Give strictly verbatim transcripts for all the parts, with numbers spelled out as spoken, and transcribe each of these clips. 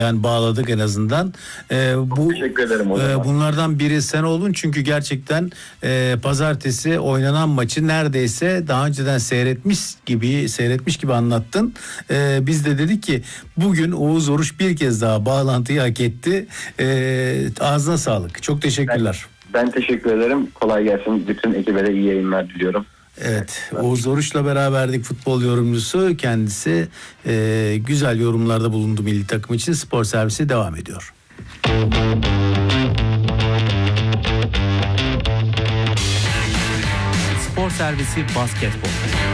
Yani bağladık en azından. Ee, bu Teşekkür ederim o e, zaman. bunlardan biri sen oldun çünkü gerçekten e, pazartesi oynanan maçı neredeyse daha önceden seyretmiş gibi seyretmiş gibi anlattın. E, biz de dedik ki bugün Oğuz Oruç bir kez daha bağlantıyı hak etti. E, ağzına sağlık. Çok teşekkürler. Ben, ben teşekkür ederim. Kolay gelsin. Bütün ekibe de iyi yayınlar diliyorum. Evet, Oğuz Oruç'la beraberdik, futbol yorumcusu. Kendisi e, güzel yorumlarda bulundu milli takım için. Spor servisi devam ediyor. Spor servisi basketbol.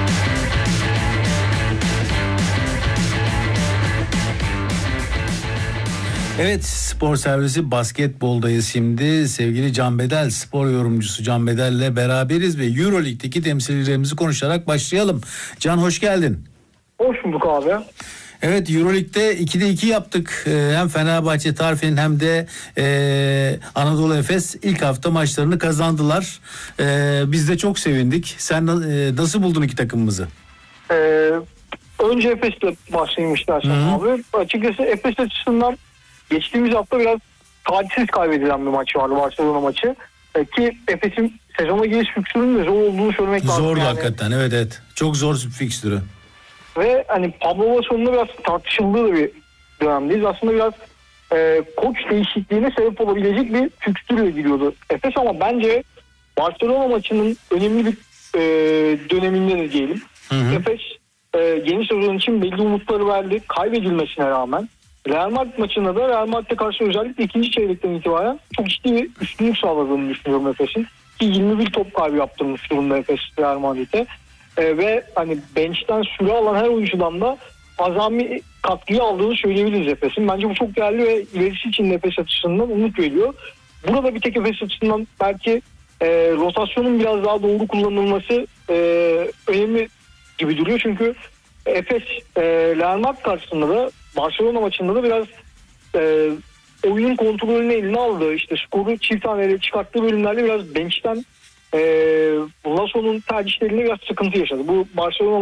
Evet, spor servisi basketboldayız şimdi. Sevgili Can Bedel, spor yorumcusu Can Bedel'le beraberiz ve Euroleague'deki temsilcilerimizi konuşarak başlayalım. Can, hoş geldin. Hoş bulduk abi. Evet, Euroleague'de ikide iki yaptık. Ee, hem Fenerbahçe Tarfin hem de e, Anadolu Efes ilk hafta maçlarını kazandılar. Ee, biz de çok sevindik. Sen e, nasıl buldun iki takımımızı? Ee, önce Efes'le başlayayım istersen abi. Açıkçası Efes açısından geçtiğimiz hafta biraz talihsiz kaybedilen bir maç vardı, Barcelona maçı. Ee, ki Efes'in sezona giriş fikstürünün de zor olduğunu söylemek lazım. Zor yani. Hakikaten, evet evet. Çok zor bir fikstürü. Ve hani Pablo Laso'nun biraz tartışıldığı da bir dönemdeyiz. Aslında biraz e, koç değişikliğine sebep olabilecek bir fikstürle giriyordu Efes, ama bence Barcelona maçının önemli bir e, döneminde de diyelim. Hı hı. Efes e, yeni sezon için belli umutları verdi, kaybedilmesine rağmen. Real Madrid maçında da Real Madrid'e karşı özellikle ikinci çeyrekten itibaren çok ciddi bir üstünlük sağladığını düşünüyorum Efes'in. Ki yirmi bir top kaybı yaptırmış durumda Efes Real Madrid'e. Ee, ve hani bench'ten süre alan her oyuncudan da azami katkıyı aldığını söyleyebiliriz Efes'in. Bence bu çok değerli ve ilerisi için Efes açısından umut veriyor. Burada bir tek Efes açısından belki e, rotasyonun biraz daha doğru kullanılması e, önemli gibi duruyor. Çünkü Efes e, Real Madrid karşısında da Barcelona maçında da biraz e, oyunun kontrolünü eline aldı. İşte skoru çift taneyle çıkarttığı bölümlerde biraz bench'ten e, Lasso'nun tercihlerinde biraz sıkıntı yaşadı. Bu Barcelona